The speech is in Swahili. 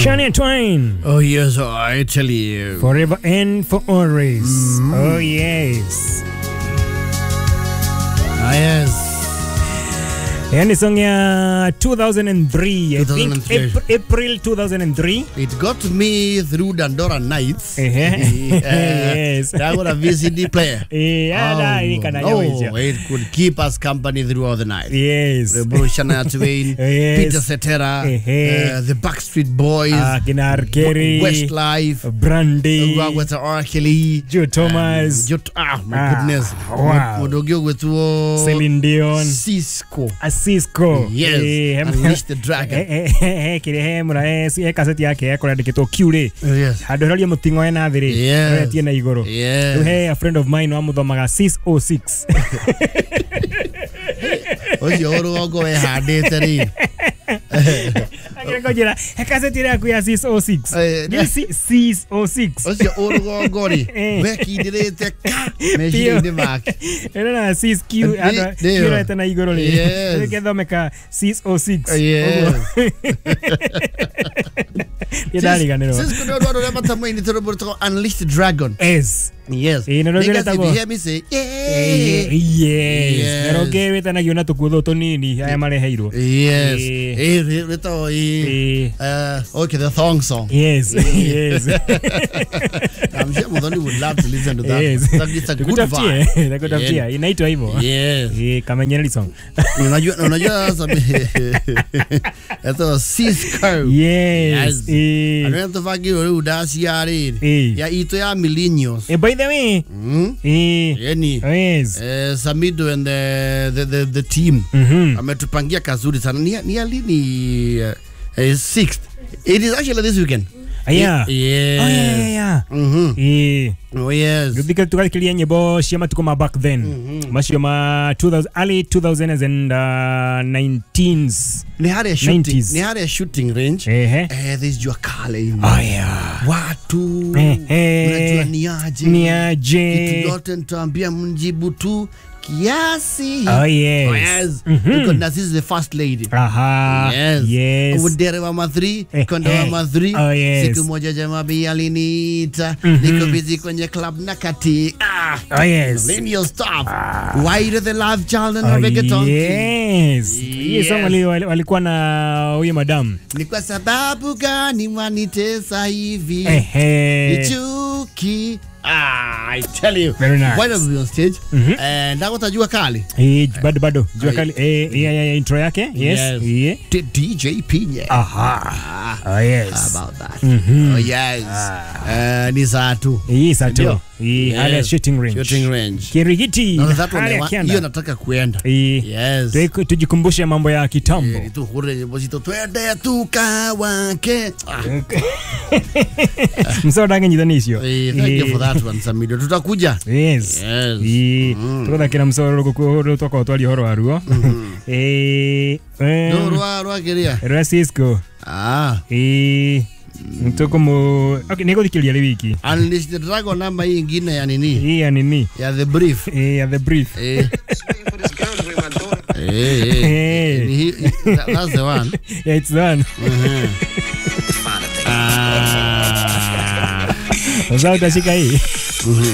Shania Twain. Oh yes, I tell you. Forever and for always. Oh yes. Ah yes. Yani song ya 2003. 2003. I think April 2003. It got me through Dandora nights. Yes. I got a VCD player. It could keep us company throughout the night. Yes. Shania Twain, Yes. Peter Cetera, the Backstreet Boys, Kinar Kerry, Westlife, Brandy, with R. Kelly, Joe Thomas, my goodness. Wow. Modogyo with Celine Dion, Cisco. Cisco. Yes. Unleash the Dragon. Kire mura kaseti yake yakora ndikitwo Cure. Yes. Handu haria mutingo ena thiri. Yes. Tie na iguru. Yes. Hey, a friend of mine amuthomaga 606. Ocio urugo we handite ri. Ngojera, kaseti yaku ya 606. Ni 606. Ocio urugo ngori. We kindirite ka. Meshini make. Era 6Q ana kira tena iguru ri. Kethomeka 606. Yes. Cisco Unleash the Dragon. Yes. Yes. You hear me say, yes. Pero que wetana giona tukutho tonini aya mareheirwo. Yes. Okay, the thong song. Yes. Yes. I'm sure Mudhoni would love to listen to that. Yes. It's a good vibe. Nakutafutia. Inaitwa hivyo. Yes. Kamenyeri song. Unajua That's Cisco. Yes. Anaenda fagiro udasi yari. Ya ito ya millennials. By the way. Yani. Yes. Samido and the team. Ametupangia kazuri sana. Ni alini 6th. It is actually this weekend. Yeah. Yes. Oh yeah. Oh yes. Because tukakilia nyimbo shema tuko back then. Mashio ma 2000 early 2000s and 19s. Ni had a shooting range. This jua kale. Oh yeah. Watu. Unajua niaje. Kitu yote nitaambia mjibu tu kiasi. Oh yes. Oh yes. Because this is the first lady. Yes. Udere wa madri, kondo wa madri. Oh yes. Siku moja jamaa bi alinita. Niko busy kwenye club na kati. Oh yes. Millennial stuff. Why do they love child and reggaeton? Yes. Yes, walikuwa na huyo madam. Ni kwa sababu gani wanitesa hivi? Nichuki. I tell you. Very nice. Why don't we on stage? And I got jua kali. Bado. Jua kali. Intro yake. Yes. DJ Pinye. Oh yes. How about that? Oh yes. Ni saa tu. Saa tu. Hali shooting range. Kirigiti. That one hiyo nataka kuenda. Yes. Tujikumbushe mambo ya kitambo. Tuhure bozito twende tukawake. Msaodange nyidanisho. Thank you for that one Samido. Tutakuja. Yes. Tukoda kina msoro ko toko twali horo aruo. Rwa geria. Rwa Cisco. Mtoko mo okay nego dikilia le wiki. Unleash the Dragon namba hii nyingine ya nini? Hii ya nini? Ya the brief. Ya the brief. That's the one. Yeah, it's the one. Sasa utashika hii.